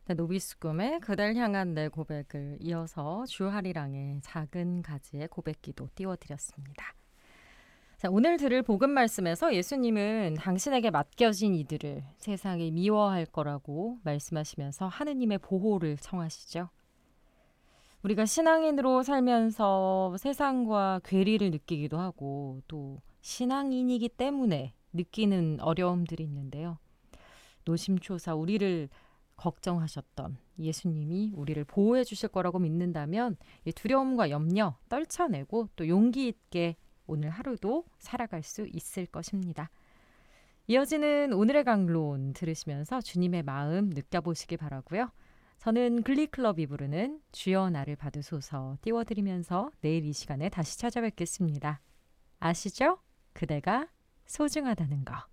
노비스 꿈의 그댈 향한 내 고백을 이어서 주하리랑의 작은 가지의 고백기도 띄워드렸습니다. 자, 오늘 들을 복음 말씀에서 예수님은 당신에게 맡겨진 이들을 세상이 미워할 거라고 말씀하시면서 하느님의 보호를 청하시죠. 우리가 신앙인으로 살면서 세상과 괴리를 느끼기도 하고 또 신앙인이기 때문에 느끼는 어려움들이 있는데요. 노심초사 우리를 걱정하셨던 예수님이 우리를 보호해 주실 거라고 믿는다면 이 두려움과 염려 떨쳐내고 또 용기 있게 오늘 하루도 살아갈 수 있을 것입니다. 이어지는 오늘의 강론 들으시면서 주님의 마음 느껴보시기 바라고요. 저는 글리클럽이 부르는 주여 나를 받으소서 띄워드리면서 내일 이 시간에 다시 찾아뵙겠습니다. 아시죠? 그대가 소중하다는 거.